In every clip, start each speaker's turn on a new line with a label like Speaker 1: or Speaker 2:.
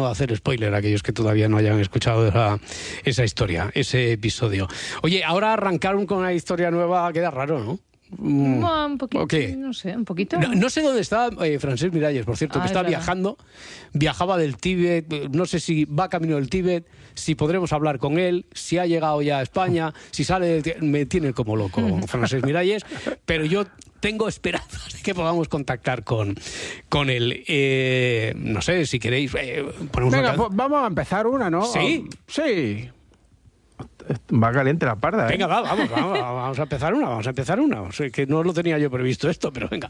Speaker 1: a hacer spoiler a aquellos que todavía no hayan escuchado esa historia, ese episodio. Oye, ahora arrancar con una historia nueva queda raro, ¿no?
Speaker 2: Un poquito, no sé, un poquito.
Speaker 1: No sé dónde está Francesc Miralles, por cierto, que está viajando, viajaba del Tíbet, no sé si va camino del Tíbet, si podremos hablar con él, si ha llegado ya a España, si sale, me tiene como loco Francesc Miralles, pero yo tengo esperanzas de que podamos contactar con él. No sé, si queréis, ponemos
Speaker 3: Venga, pues vamos a empezar una, ¿no?
Speaker 1: ¿Sí?
Speaker 3: Sí. Va caliente la parda, ¿eh?
Speaker 1: Venga, vamos a empezar una. O sea, que no lo tenía yo previsto esto, pero venga.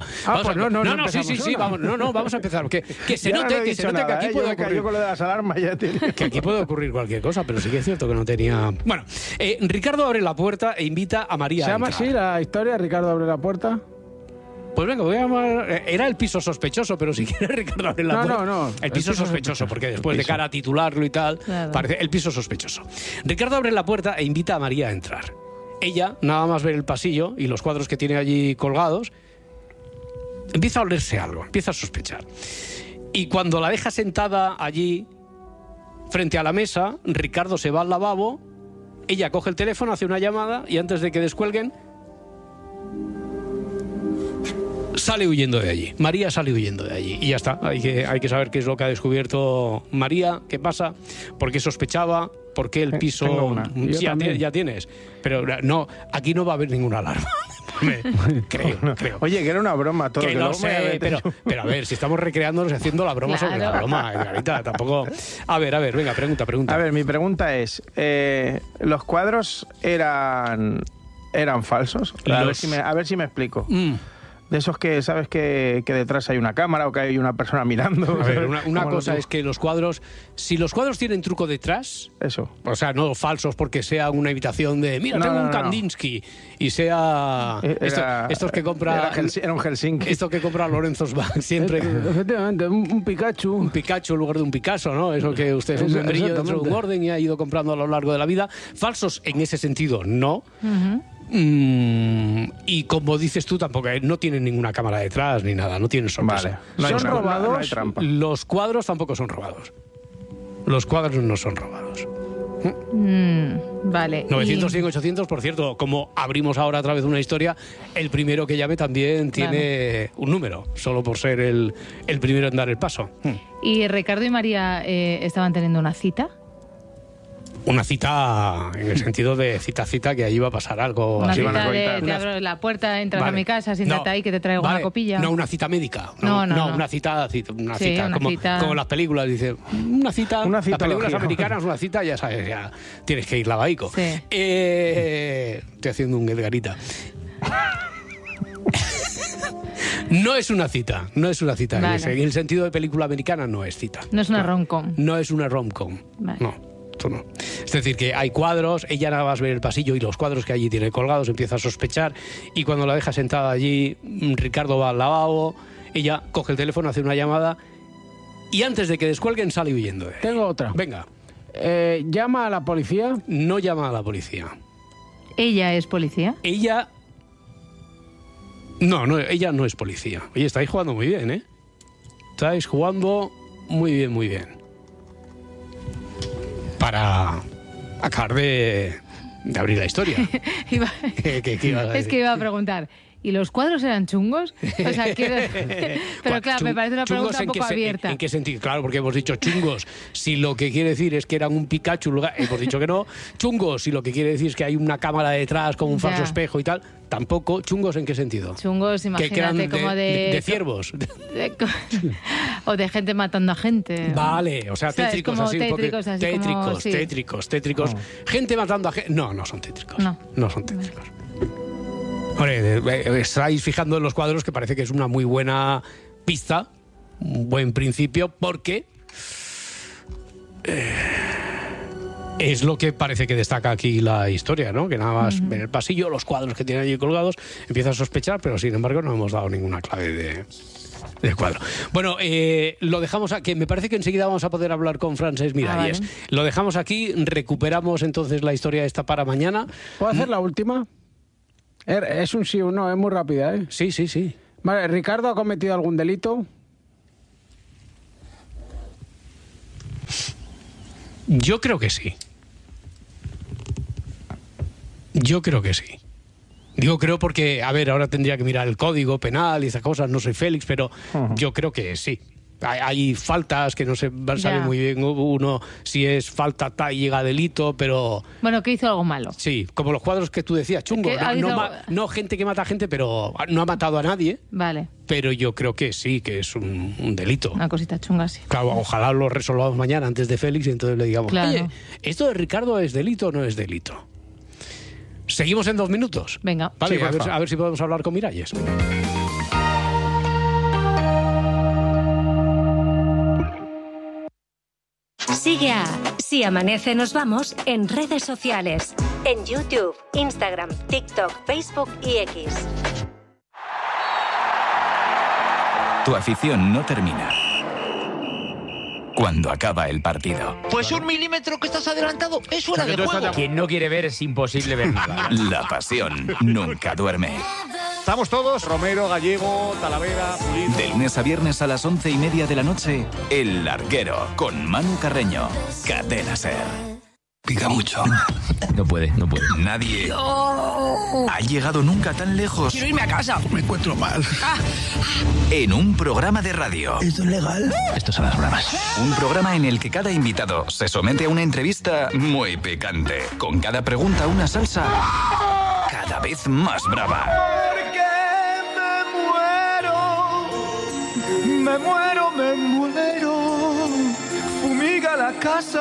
Speaker 1: Vamos a empezar. Que se note que aquí puede ocurrir.
Speaker 3: Yo con lo de las alarmas ya
Speaker 1: que aquí puede ocurrir cualquier cosa, pero sí que es cierto que no tenía... Bueno, Ricardo abre la puerta e invita a María
Speaker 3: a entrar. ¿Se llama así la historia, Ricardo abre la puerta?
Speaker 1: Pues venga, voy a llamar... Era el piso sospechoso, pero si quieres, Ricardo, abre la puerta.
Speaker 3: No.
Speaker 1: El piso sospechoso, porque después de cara a titularlo y tal, claro, parece el piso sospechoso. Ricardo abre la puerta e invita a María a entrar. Ella, nada más ver el pasillo y los cuadros que tiene allí colgados, empieza a olerse algo, empieza a sospechar. Y cuando la deja sentada allí, frente a la mesa, Ricardo se va al lavabo, ella coge el teléfono, hace una llamada y antes de que descuelguen, sale huyendo de allí. María sale huyendo de allí. Y ya está. Hay que saber qué es lo que ha descubierto María, qué pasa, por qué sospechaba, por qué el piso... Ya tienes. Pero no, aquí no va a haber ninguna alarma. Creo.
Speaker 3: Oye, que era una broma todo.
Speaker 1: Que no sé, pero a ver, si estamos recreándonos haciendo la broma sobre la broma, Garita, tampoco... A ver, venga, pregunta.
Speaker 3: A ver, mi pregunta es, ¿los cuadros eran falsos? A ver si me explico. De esos que sabes que detrás hay una cámara o que hay una persona mirando.
Speaker 1: A ver, una cosa es que los cuadros, si los cuadros tienen truco detrás,
Speaker 3: eso,
Speaker 1: o sea, no falsos porque sea una imitación de mira, tengo un Kandinsky y sea estos que compra
Speaker 3: era un Helsinki,
Speaker 1: esto que compra Lorenzo Bank siempre.
Speaker 3: Efectivamente, un Pikachu.
Speaker 1: Un Pikachu en lugar de un Picasso, ¿no? Eso que usted es un membrillo dentro de un orden y ha ido comprando a lo largo de la vida. Falsos en ese sentido, no. Y como dices tú, tampoco no tienen ninguna cámara detrás ni nada, no tienen sorpresa.
Speaker 3: Vale.
Speaker 1: ¿Son robados?
Speaker 3: No hay trampa.
Speaker 1: Los cuadros tampoco son robados. Los cuadros no son robados.
Speaker 2: Vale.
Speaker 1: 900, 100, 800, por cierto, como abrimos ahora a través de una historia, el primero que llame también tiene un número, solo por ser el primero en dar el paso.
Speaker 2: ¿Y Ricardo y María estaban teniendo una cita?
Speaker 1: Una cita en el sentido de cita, que allí va a pasar algo.
Speaker 2: Una
Speaker 1: así
Speaker 2: cita te abro la puerta, entras a mi casa, siéntate ahí que te traigo una copilla.
Speaker 1: No, una cita médica.
Speaker 2: No.
Speaker 1: Una cita como las películas, dice, una cita las películas americanas, una cita, ya sabes, ya tienes que ir lavaico.
Speaker 2: Sí.
Speaker 1: Estoy haciendo un Edgarita. No es una cita.
Speaker 2: Vale.
Speaker 1: En el sentido de película americana no es cita.
Speaker 2: No es una rom-com.
Speaker 1: No es una rom-com.
Speaker 2: Vale.
Speaker 1: No. No. Es decir, que hay cuadros, ella nada más ver el pasillo y los cuadros que allí tiene colgados empieza a sospechar y cuando la deja sentada allí, Ricardo va al lavabo, ella coge el teléfono, hace una llamada y antes de que descuelguen sale huyendo.
Speaker 3: Tengo otra.
Speaker 1: Venga.
Speaker 3: ¿Llama a la policía?
Speaker 1: No llama a la policía.
Speaker 2: ¿Ella es policía?
Speaker 1: Ella... No, ella no es policía. Oye, estáis jugando muy bien, ¿eh? Estáis jugando muy bien. Para acabar de abrir la historia.
Speaker 2: Es que iba a preguntar, ¿y los cuadros eran chungos? O sea, pero claro, me parece una pregunta un poco abierta.
Speaker 1: ¿En qué sentido? Claro, porque hemos dicho chungos. Si lo que quiere decir es que eran un Pikachu, hemos dicho que no. Chungos, si lo que quiere decir es que hay una cámara detrás con un falso espejo y tal, tampoco. ¿Chungos en qué sentido?
Speaker 2: Chungos, imagínate, como
Speaker 1: de ciervos.
Speaker 2: O de gente matando a gente.
Speaker 1: Vale, o sea, tétricos así. Tétricos. Gente matando a gente. No son tétricos. No son tétricos. Hombre, estáis fijando en los cuadros que parece que es una muy buena pista, un buen principio, porque es lo que parece que destaca aquí la historia, ¿no? Que nada más en el pasillo, los cuadros que tienen allí colgados, empieza a sospechar, pero sin embargo no hemos dado ninguna clave del cuadro. Bueno, lo dejamos aquí. Me parece que enseguida vamos a poder hablar con Francesc Miralles. Vale. Lo dejamos aquí, recuperamos entonces la historia esta para mañana.
Speaker 3: ¿Puedo hacer la última? Es un sí o no, es muy rápida, ¿eh?
Speaker 1: Sí.
Speaker 3: Vale, ¿Ricardo ha cometido algún delito?
Speaker 1: Yo creo que sí. Yo creo que sí. Digo creo porque, a ver, ahora tendría que mirar el código penal y esas cosas, no soy Félix, pero yo creo que sí. Hay faltas que no se sabe muy bien uno si es falta tal y llega a delito, pero...
Speaker 2: Bueno, que hizo algo malo.
Speaker 1: Sí, como los cuadros que tú decías, chungo. No gente que mata gente, pero no ha matado a nadie.
Speaker 2: Vale.
Speaker 1: Pero yo creo que sí, que es un delito.
Speaker 2: Una cosita chunga, sí.
Speaker 1: Claro, ojalá lo resolvamos mañana antes de Félix y entonces le digamos,
Speaker 2: claro.
Speaker 1: Oye, ¿esto de Ricardo es delito o no es delito? ¿Seguimos en 2 minutos?
Speaker 2: Venga.
Speaker 1: Vale, sí, a ver si podemos hablar con Miralles.
Speaker 4: Sigue a Si Amanece Nos Vamos en redes sociales. En YouTube, Instagram, TikTok, Facebook y X.
Speaker 5: Tu afición no termina cuando acaba el partido.
Speaker 6: Pues 1 milímetro que estás adelantado es fuera de juego.
Speaker 7: Quien no quiere ver es imposible ver nada.
Speaker 5: La pasión nunca duerme.
Speaker 8: Estamos todos, Romero, Gallego, Talavera, Pulido.
Speaker 5: De lunes a viernes a las 11:30 de la noche, El Larguero, con Manu Carreño. Cadena SER. Pica mucho.
Speaker 7: No puede.
Speaker 5: Nadie ha llegado nunca tan lejos.
Speaker 6: Quiero irme a casa.
Speaker 8: Me encuentro mal.
Speaker 5: En un programa de radio.
Speaker 8: ¿Esto es legal?
Speaker 7: Estos son las bromas.
Speaker 5: Un programa en el que cada invitado se somete a una entrevista muy picante. Con cada pregunta una salsa cada vez más brava.
Speaker 9: Me muero, fumiga la casa.